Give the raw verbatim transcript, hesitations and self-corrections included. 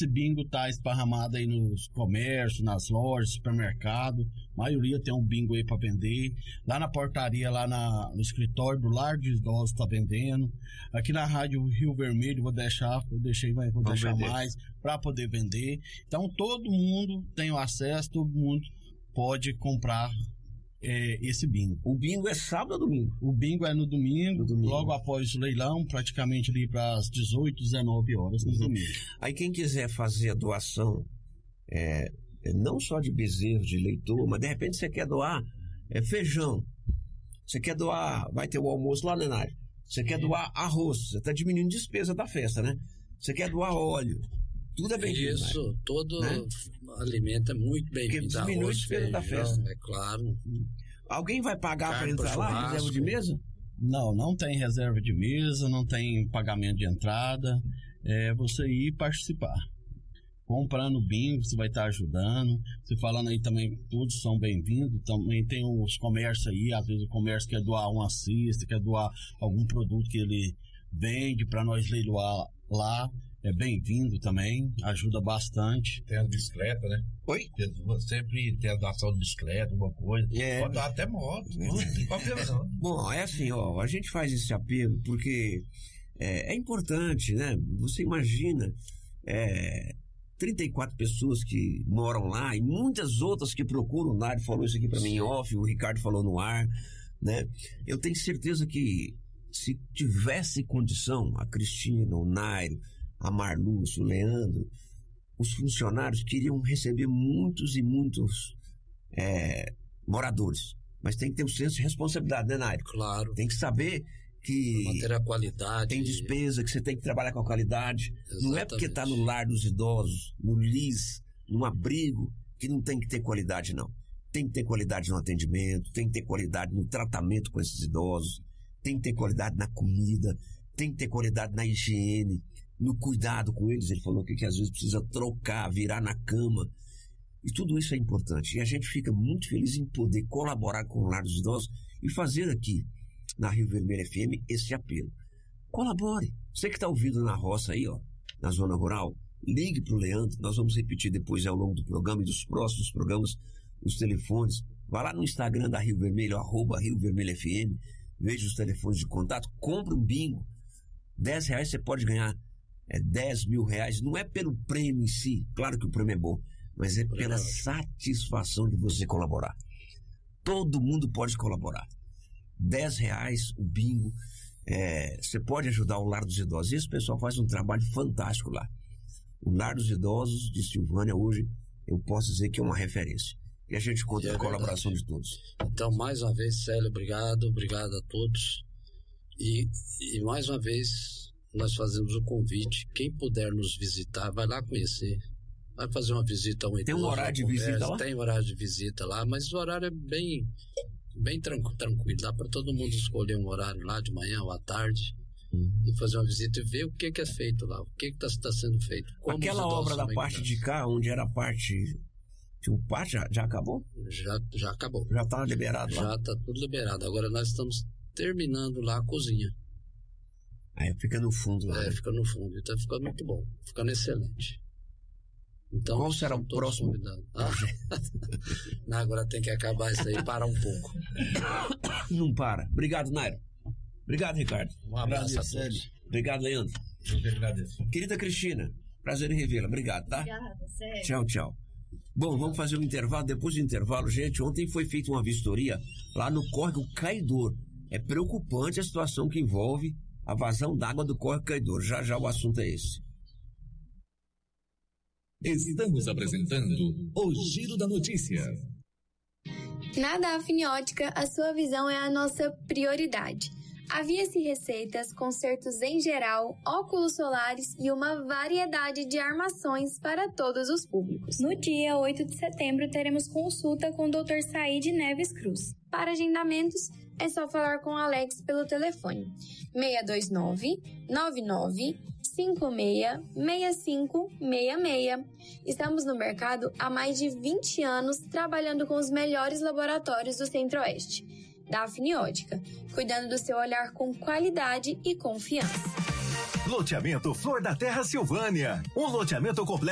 esse bingo tá esparramado aí nos comércios, nas lojas, supermercado. A maioria tem um bingo aí para vender. Lá na portaria, lá na, no escritório do Lar de Idosos tá vendendo. Aqui na Rádio Rio Vermelho, vou deixar, eu deixei, mas vou Vamos deixar vender. mais para poder vender. Então todo mundo tem o acesso, todo mundo pode comprar é, esse bingo. O bingo é sábado ou domingo? O bingo é no domingo, no domingo, logo após o leilão, praticamente ali para as dezoito, dezenove horas no uhum. domingo. Aí quem quiser fazer a doação, é, é, não só de bezerro, de leitoa, mas de repente você quer doar é, feijão, você quer doar, vai ter o almoço lá, né, Nário? Você quer doar arroz, você está diminuindo despesa da festa, né? Você quer doar óleo, tudo é bem-vindo. Isso, né? todo né? alimento é muito bem-vindo. Porque diminui a despesa da festa. É claro. Alguém vai pagar para entrar lá, churrasco. reserva de mesa? Não, não tem reserva de mesa, não tem pagamento de entrada, é você ir participar. Comprando bingo, você vai estar ajudando. Você falando aí também, todos são bem-vindos. Também tem os comércios aí, às vezes o comércio quer doar uma cesta, quer doar algum produto que ele vende para nós leiloar lá. É bem-vindo também, ajuda bastante. Tem a bicicleta, né? Oi? Sempre tem a doação de bicicleta, alguma coisa. É. Pode dar até moto, não tem problema não. Bom, é assim, ó, a gente faz esse apelo porque é, é importante, né? Você imagina é, trinta e quatro pessoas que moram lá e muitas outras que procuram. O Nário falou isso aqui para mim em off, o Ricardo falou no ar, né? Eu tenho certeza que se tivesse condição, a Cristina, o Nário, a Marlúcio, o Leandro, os funcionários queriam receber muitos e muitos é, moradores. Mas tem que ter um senso de responsabilidade, né, Nário? Claro. Tem que saber que manter a qualidade. Tem despesa, que você tem que trabalhar com a qualidade. Exatamente. Não é porque está no lar dos idosos, no L I S, num abrigo, que não tem que ter qualidade, não. Tem que ter qualidade no atendimento, tem que ter qualidade no tratamento com esses idosos, tem que ter qualidade na comida, tem que ter qualidade na higiene, no cuidado com eles. Ele falou que, que às vezes precisa trocar, virar na cama. E tudo isso é importante. E a gente fica muito feliz em poder colaborar com o Lar dos Idosos e fazer aqui, na Rio Vermelho F M, esse apelo. Colabore. Você que está ouvindo na roça aí, ó, na zona rural, ligue para o Leandro. Nós vamos repetir depois ao longo do programa e dos próximos programas os telefones. Vá lá no Instagram da Rio Vermelho, arroba Rio Vermelho F M. Veja os telefones de contato. Compre um bingo. dez reais você pode ganhar é, dez mil reais. Não é pelo prêmio em si. Claro que o prêmio é bom. Mas é pela satisfação de você colaborar. Todo mundo pode colaborar. dez reais o bingo. É, você pode ajudar o Lar dos Idosos. Esse pessoal faz um trabalho fantástico lá. O Lar dos Idosos de Silvânia hoje, eu posso dizer que é uma referência. E a gente conta com a colaboração de todos. Então, mais uma vez, Célio, obrigado. Obrigado a todos. E, e mais uma vez, nós fazemos o convite. Quem puder nos visitar, vai lá conhecer. Vai fazer uma visita ao idoso. Tem um horário de visita lá? Tem horário de visita lá, mas o horário é bem, bem tranquilo, tranquilo. Dá para todo mundo escolher um horário lá de manhã ou à tarde uhum. e fazer uma visita e ver o que, que é feito lá, o que está tá sendo feito. Aquela obra da parte de cá, onde era a parte... Tinha um pátio, já, já acabou? Já, já acabou. Já está liberado lá? Já está tudo liberado. Agora nós estamos terminando lá a cozinha. Aí fica no fundo lá. É, né? fica no fundo. Está ficando muito bom. Ficando excelente. Então, qual será o próximo? Ah, não, agora tem que acabar isso aí e parar um pouco. Não para. Obrigado, Nairo. Obrigado, Ricardo. Um abraço a todos. Obrigado, Leandro. Eu que agradeço. Querida Cristina, prazer em revê-la. Obrigado, tá? Obrigada, sério. Tchau, tchau. Bom, vamos fazer um intervalo. Depois do intervalo, gente, ontem foi feita uma vistoria lá no córrego Caidor. É preocupante a situação que envolve a vazão d'água do córrego Caidor. Já já o assunto é esse. Estamos apresentando o Giro da Notícia. Na Dafniótica, a sua visão é a nossa prioridade. Havia-se receitas, consertos em geral, óculos solares e uma variedade de armações para todos os públicos. No dia oito de setembro, teremos consulta com o doutor Said Neves Cruz. Para agendamentos, é só falar com o Alex pelo telefone seis dois nove, nove nove cinco seis, seis cinco seis seis. Estamos no mercado há mais de vinte anos, trabalhando com os melhores laboratórios do Centro-Oeste. Dafniótica, cuidando do seu olhar com qualidade e confiança. Loteamento Flor da Terra Silvânia, um loteamento completo